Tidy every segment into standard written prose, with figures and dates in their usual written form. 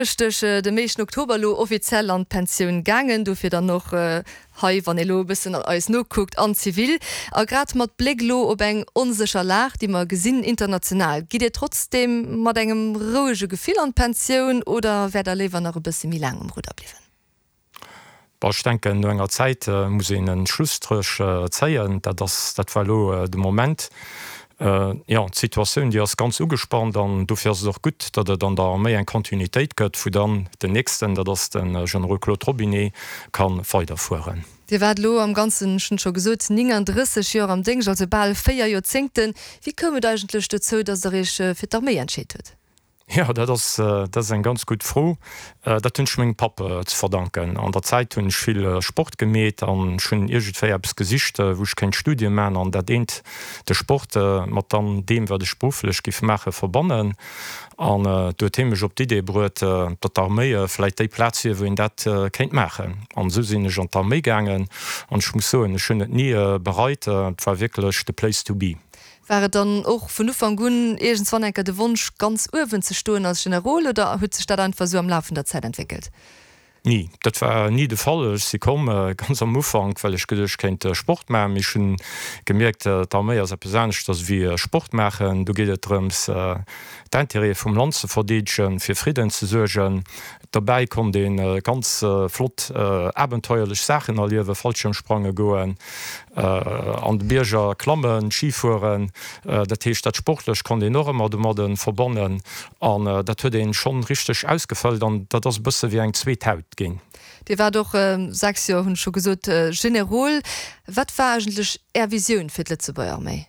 De meeschten Oktoberlo offiziell an Pensionioun gangen, du fir dann noch wann bisssen als no guckt an zivil. A grad mat Blicklo op eng onsecher Lach, die man gesinn international. Gi dir trotzdem mat engem ruhige Gefühl an Pensionioun oder wer der lewer noch bis mi lang Ruder bliwen? Ich denke, in enger Zeit muss en schlussstrech zeien, dat war de Moment. Situationun die as ganz ugespannt, dann du fährst doch gut, dat dann der méi en Kontinuitéit gëtt, wo dann den nächsten, dat das den Jean-Claude Robinet kann weiterfuhren. Di wat lo am ganzen schon gesot 39 Jahre am Ding also ball 4 Jahrzehnten. Wie kommet eigentlich dazu, dass der fir der méi entschiet huet? Ja, das ein ganz gut froh. Dat hunn schmeng Pappe zu verdanken. An der Zeit hunn viel Sport gemäht, an schon irgends Gesicht, woch kein Studien man an der dehnt de Sport mat dann dem wer de spruflech gif mache verbannen. An du themech op die Idee brut, dat Armee vielleicht déi Platz wo en dat kenint machen. An so sinn an Armee gangen an ich muss so schon net nie bereit, war wirklich de place to be. Wäre dann auch vun nu van Gunn egens wann enker de Wunsch ganz urwen ze stoen als General oder huet ze dat einfach so am Laufen der Zeit entwickelt? Nie, dat war nie de Fall. Sie kom ganz am Ufang, weil ich gedech kennt Sport ma schon gemerkt méi as besancht, dass wir Sport machen. Du geht drums d'Interie vom Land zu verdeschen, fir Frieden zu sorgen. Dabei kom den ganz flott abenteuerlich Sachen alliewe Fallschirmsprange goen, an de Bierger Klammen, Skifuen, dat hecht dat sportlech kann enorm de Maden verbonnen an dat huet den schon richtig ausgefüllt, an dat das bësse wie eng zweet haut ging. Di war doch sagst ja hun schon gesot General, wat war eigentlich Vision fir ze beier méi?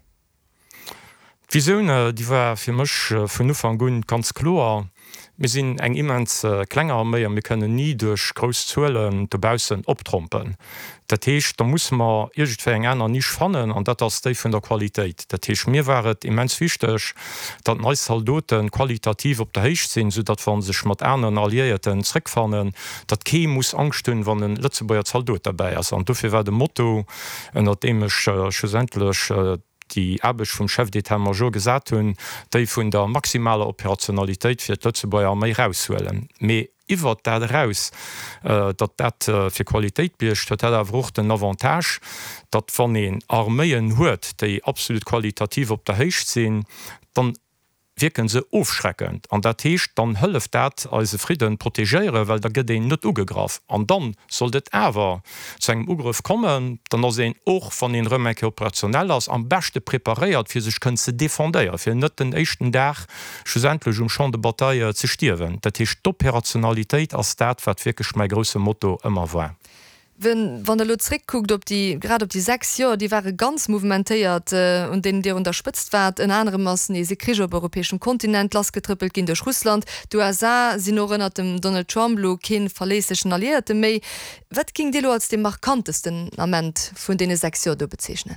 Vision die war fir mech vun nu van Gunn ganz klar. Wir sind eng immens klenger Armee, wir können nie durch Großzuelen debausen optrompen. Dat heißt, da muss man irgendwer eng einer nicht fannen an dat as von der Qualität. Dat heißt, mir waret immens wichtig, dat neue Soldaten qualitativ op der Hecht sind, so dat van sich mat Änen Alliierten zurückfannen. Dat Ke muss angstün, wann den Lützeburger Soldat dabei ist. Und dafür war de Motto, nachdem ich schlussendlich die Abbech vum Chef d'État-Major gesat hunn, déi vun der maximale Operationalitéit fir d'Lëtzebauer méi raushuelen. Mei iwwer dat raus, dat fir Qualitéit biecht, dat awrocht den Avantage, dat van en Armeeien huet, déi absolut qualitativ op der Hecht sinn, dann wirken se aufschreckend. An dat heescht dann hëlleft dat als Frieden protegéiere, weil der gët net ugegraf. An dann soll dit awer zu engem Ugriff kommen, dann er se och van den Rëmmenke operationell ass am beste preparéiert fir sech kën ze defendéier, fir net den echten Dach schlussendlich Champ de Bataille ze stiwen. Dat heescht d'Operationalitéit as dat wat wirklich mei grosse Motto ëmmer war. Wann der Lotrik guckt gerade op die 6 Jahre, die waren ganz movementéiert und den der unterstützt war in anderen Massen se Kriege op europäischen Kontinent las getrippelt gin durch Russland. Du sie noch ënner dem Donald Trump lo kin verleschen Alliierte méi. Wat ging dir als dem markantesten Amment vun de 6 Jahre du bezeichnen?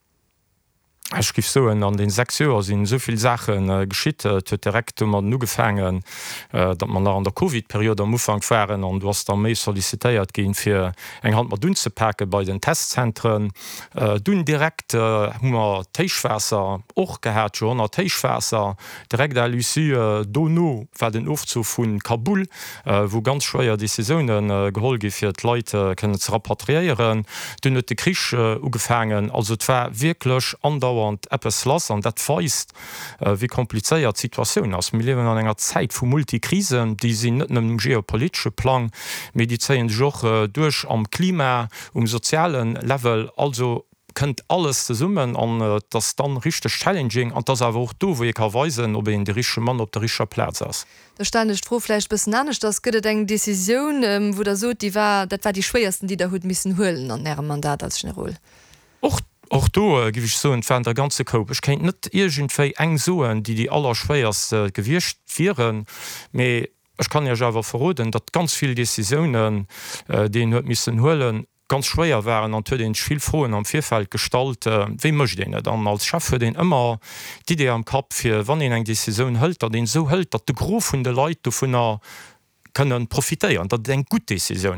Ich gif so an den 6 Joer sinn soviel Sachen geschitt huet direkt man nu gefangen, dat man an der COVID-Periode am Ufang waren an du hast der méi solliciitéiert gin fir eng Hand mat dun ze pake bei den Testzentren. Dun direkt hummer Teichfässer och gehäert Joer Teichfässer, direkt der Lucie Dono war den Ofzo vun Kabul, wo ganz schwéier Decisionen geholl gi fir d Leute kënnen ze rapatriieren, dun huet de Krich ugefangen, also d'wer wirklichch andauer Apps lass an dat feist wie kompliceéiert Situationun ass mir lewen an enger Zeit vu Multikrisen, die sinn net nem geopolitische Plan medizeien Joch duch am Klima sozialen Level, also könnt alles ze summen an das dann richtig challenging an das awer do wo ik kan weisen ob en de richsche Mann op der richer Platz ass. Da stand ich frohfleisch bis nanech das gëtt eng Decision wo der so die war dat war die schwersten, die der hut missen hullen an Ärem Mandat als General. Auch do gi ich so entfernt der ganze Koop. Ich kennt net irgentéi eng soen, die allerschwéiers gewircht viren, méi ich kann ja jawer verroden, dat ganz viel Decisionen den huet missen hullen ganz schwéier waren an den vielfroen am Vierfeld stalt wie mch den dann als Chef den immer die Idee am Kap fir wann en eng Decision hëlt, dat den so hëlt, dat de Grof vun de Leiit vun er können profitéieren, dat eng gut Decision ass.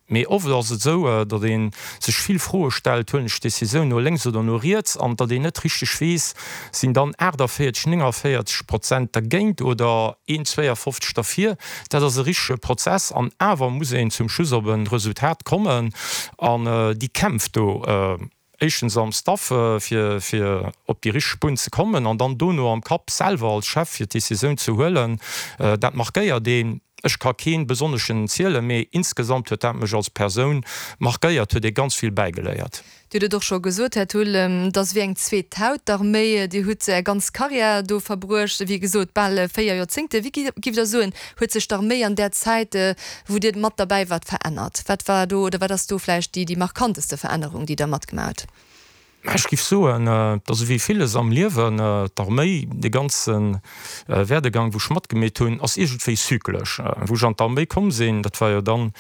méi oft as et so, dat den sech viel froe stel hunnech Deciioun no lengst oder ignoriert, an dat de net richtig wees, sinn dann Äderfir 40% der Genint oder 1,52 dafir, dat ass e richsche Prozess an Äwer muss en zum Schuss op een Resultat kommen an die kämpft do am Staff fir op die Richpun ze kommen an dann do no am Kap selber als Chef fir Deciioun zu hëllen, dat mag geier den Ech kann geen besonneschen Ziele méi insgesamt huet mech als Persoun mag geiert huet de ganz viel beigeleiert. Du doch schon gesot dats wie eng zweet haut der méi die hut ganz Karriere do verbrucht wie gesot ball 4 Jahrzingte wie gi der so hue sech der méi an der Zeit wo dir mat dabei wat verändert wat war du oder war das du fleisch die markanteste Veränderung die der mat gemacht Ich gif so dat wie vieles am Liwen der méi de ganzen Werdegang wo schmat gemet hun ass egentéi cyklech. Wo an Armee kom sinn, dat war ja dann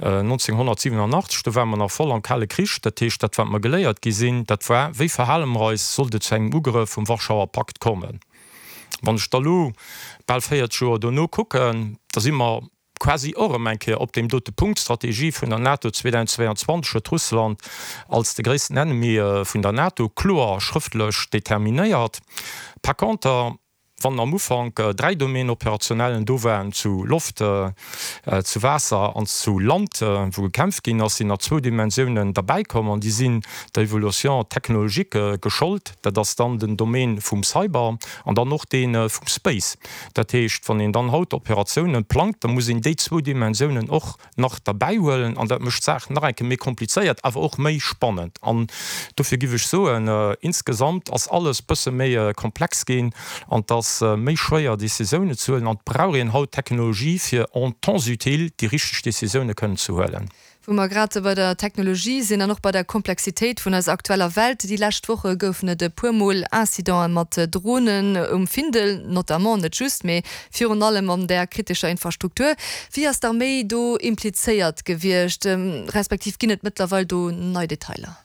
1987 da war man nach voll an kalle Krisch, dat Techt dat man geléiert gesinn, dat war wéi verhallemreis sollte zu eng Ugere vum Warschauer Pakt kommen. Wann Stalo Belfeiert Jo do no kucken, dat immer quasi Ormenke op dem dote Punktstrategie vun der NATO 2022 Russland als de gréessten Enemy vun der NATO klar schriftlech determinéiert. Per Konter van am Ufang 3 Domain operationellen Dowen zu Luft, zu Wasser an zu Land, wo gekämpft gin ass in der 2 Dimensionen dabeikommen, die sinn der Evolution technologique geschollt, dat das dann den Domain vum Cyber an dann noch den vum Space. Dat hecht van den dann Hautoperationen plant, da muss in de 2 Dimensionen och noch dabei hullen, an dat mecht sagt nach enke mé kompliziert, aber auch méi spannend. An dofir giwech so insgesamt as alles bësse méi komplex gin an das méi schwéier Deciioune zu an brauien Hauttechnologie fir an temps util die richg Deciioune kënnen zu hëllen. Wo man gerade bei der Technologie sind noch bei der Komplexität von der aktueller Welt die letzte Woche geöffnet de purmol Incident mat Drohnen Findel notamment net just méi für allem an der kritischer Infrastruktur. Wie hast Armee do impliziert gewircht respektiv ginnet mittlerweile do neue Detailer?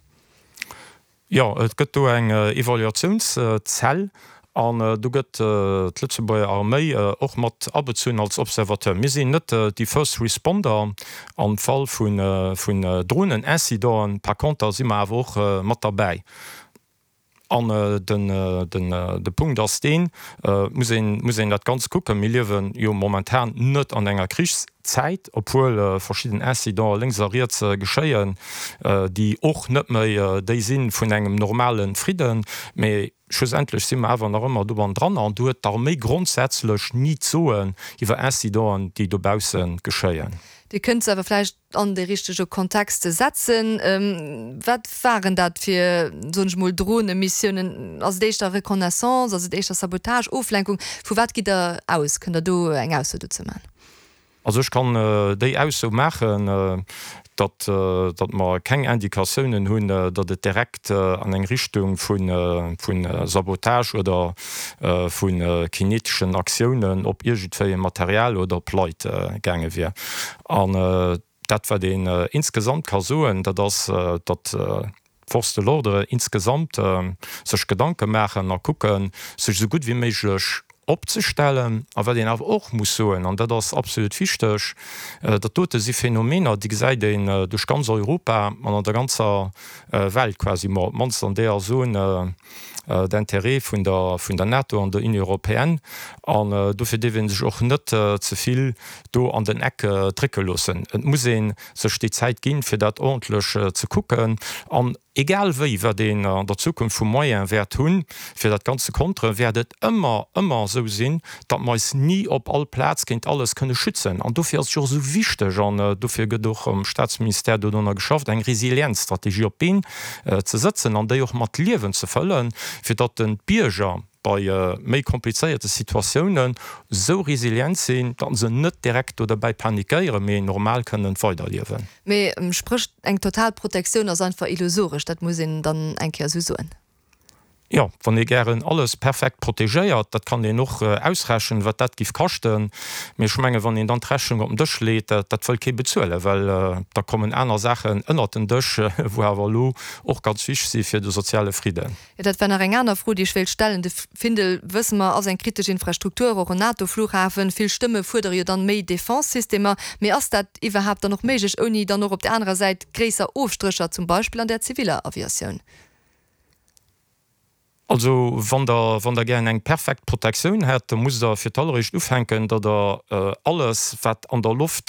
Ja, et gëtt do eng Evaluationszell. Du gëtt Lützebauer Armee och mat abezun als Observateur. Mi sinn net die First Responder an Fall vun Drohnen Incidenten per Konter si immer woch mat dabei. An de Punkt as den muss dat ganz gucken Millwen jo momentan net an enger Krichszeit, obwohl verschieden Incidenten linksiert geschéien, die och net méi déi sinn vun engem normalen Frieden, méi schlussendlich si awer noch immer do dran an du et méi grundsätzlech nie zoen iwwer Incidenten, die dobausen geschéien. Die könnt aber vielleicht an de richtige Kontexte setzen. Wat waren dat fir so drohne Missionen aus der Reconnaissance, also der Sabotage, Auflenkung, wo wat geht da aus? Könnt du eng aus zu machen? Also ich kann déi aus so machen, dat man keng Indikationen hunn, dat et direkt an eng Richtung vun Sabotage oder vun kinetischen Aktionen op irgentfir Material oder Pleit gange wie. Dat war den insgesamt kasoen, dat Forste Lordere insgesamt sech Gedanke machen kucken sech so gut wie méiglech opzustellen, aber den auch muss soen an dat das absolut fichtech. Dat tote sie Phänomener, die seit durch ganz Europa an der ganzer Welt quasi man an der so d'Interé vun der NATO an der Union Europäen an dofir dewen sech och net zuviel do an den Ecke trickelossen. Et muss sech die Zeit ginn fir dat ordentlich zu gucken an egal wéi wer den an der Zukunft vum Moien wert hunn, fir dat ganze Kontre werdet immer so sinn, dat meis nie op all Platz kind alles könne schützen. An dofir jo so wichteg an dofir gedoch am Staatsminister donner geschafft eng Resilienzstrategie op bin ze setzen, an déi och mat Liewen ze fëllen, fir dat den Bierger bei méi komplizierte Situationen so resilient sinn, dat se net direkt oder bei panikéiere méi normal können weiterliewen. Me spricht eng Totalprotektion as einfach illusorisch, dat muss dann engkehr so soen. Ja, wann e gern alles perfekt protegéiert, dat kann de noch ausrächen, wat dat gif kachten, mir schmenge wann en dann Trechung op Dëch läet, dat voll ke bezuelle, weil da kommen einer Sachen ënner den Dëch, wo awer lo och ganz wich si fir de soziale Frieden. Ja, dat wenn eng aner froh Dich will stellen, de Findel wëssen man as en kritische Infrastruktur och NATO-Flughafen, viel Stimme fuder je dann méi Defensystemer, mé ass dat iwwerhap noch méigch oni dann noch op der anderen Seite gräser Ofstricher zum Beispiel an der zivile Aviation. Also wann der gern eng perfekt Protektion hat, muss der fir talerisch ufhenken, dat alles wat an der Luft